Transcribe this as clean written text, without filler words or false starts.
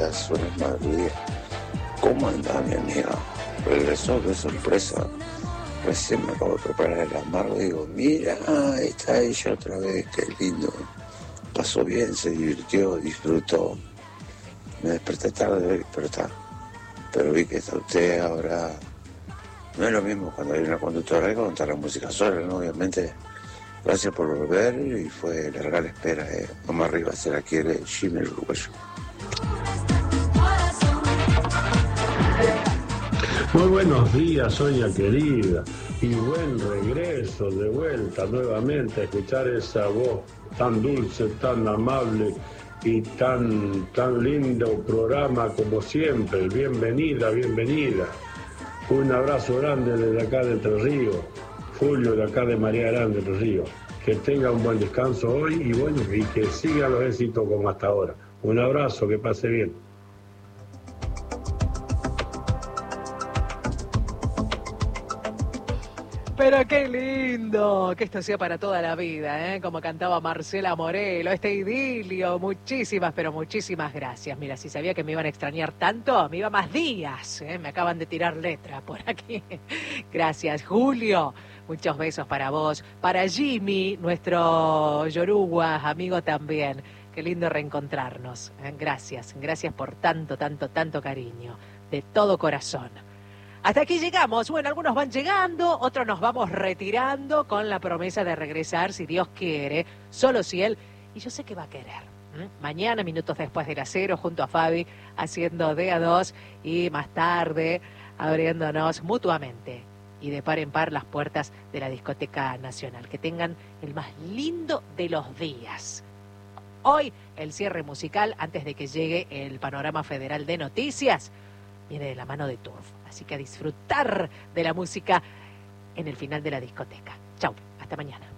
días, buenas madrugadas. ¿Cómo anda mi amiga? Regresó, qué sorpresa. Recién me acabo de preparar el amargo y digo, mira, está ella otra vez, qué lindo. Pasó bien, se divirtió, disfrutó. Me desperté tarde, pero vi que está usted ahora. No es lo mismo cuando hay una conductora que contar la música sola, ¿no? Obviamente, gracias por volver y fue larga la espera. Vamos arriba, se la quiere Jimmy el uruguayo. Muy buenos días, Sonia querida, y buen regreso de vuelta nuevamente a escuchar esa voz tan dulce, tan amable y tan lindo programa como siempre. Bienvenida, bienvenida. Un abrazo grande desde acá de Entre Ríos, Julio de acá de María Grande, Entre Ríos. Que tenga un buen descanso hoy y bueno, y que sigan los éxitos como hasta ahora. Un abrazo, que pase bien. Pero qué lindo, que esto sea para toda la vida, ¿eh? Como cantaba Marcela Morelo, este idilio, muchísimas, pero muchísimas gracias. Mira, si sabía que me iban a extrañar tanto, me iba más días, ¿eh? Me acaban de tirar letra por aquí. Gracias, Julio. Muchos besos para vos, para Jimmy, nuestro yoruba, amigo también. Qué lindo reencontrarnos, ¿eh? Gracias por tanto cariño, de todo corazón. Hasta aquí llegamos. Bueno, algunos van llegando, otros nos vamos retirando con la promesa de regresar, si Dios quiere, solo si Él, y yo sé que va a querer. Mañana, minutos después de las 0, junto a Fabi, haciendo de a 2 y más tarde abriéndonos mutuamente y de par en par las puertas de la Discoteca Nacional. Que tengan el más lindo de los días. Hoy, el cierre musical, antes de que llegue el panorama federal de noticias, viene de la mano de Turf. Así que a disfrutar de la música en el final de la discoteca. Chau, hasta mañana.